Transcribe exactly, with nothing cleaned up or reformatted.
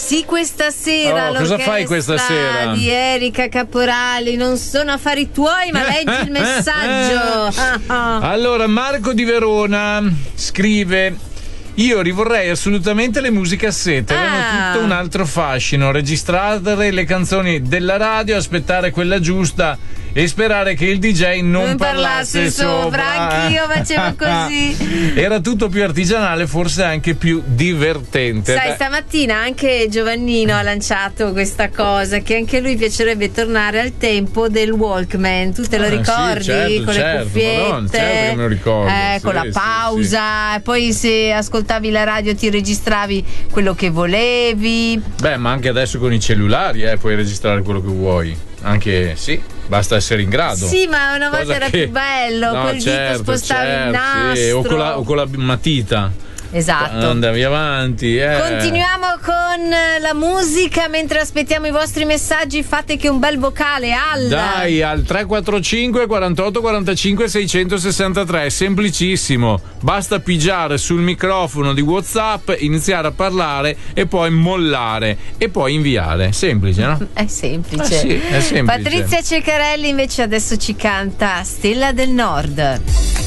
sì, questa sera. Oh, cosa fai questa sera? Di Erika Caporali, non sono affari tuoi, ma leggi il messaggio. Allora, Marco di Verona scrive: io rivorrei assolutamente le musicassette, Ah. avevano tutto un altro fascino, registrare le canzoni della radio, aspettare quella giusta e sperare che il D J non, Non parlasse, parlasse sopra, anch'io facevo così. Era tutto più artigianale, forse anche più divertente. Sai, Beh, stamattina anche Giovannino ha lanciato questa cosa, che anche lui piacerebbe tornare al tempo del Walkman. Tu te lo Ah, sì, ricordi? certo, con certo, le cuffiette, Madonna, certo che me lo ricordo, eh, sì, con la sì, pausa, e poi se ascoltavi la radio ti registravi quello che volevi. beh, ma anche adesso con i cellulari eh, puoi registrare quello che vuoi. Anche sì, basta essere in grado. Sì, ma una volta Cosa era che- più bello, No, col certo, dito spostavi il certo, nastro. sì, o, con la, o con la matita. Esatto. Andavi avanti. Eh. Continuiamo con la musica mentre aspettiamo i vostri messaggi. Fate che un bel vocale al Dai, al tre quattro cinque quarantotto quarantacinque seicentosessantatré, è semplicissimo. Basta pigiare sul microfono di WhatsApp, iniziare a parlare e poi mollare e poi inviare. Semplice, no? È semplice. Eh sì, è semplice. Patrizia Ceccarelli invece adesso ci canta Stella del Nord.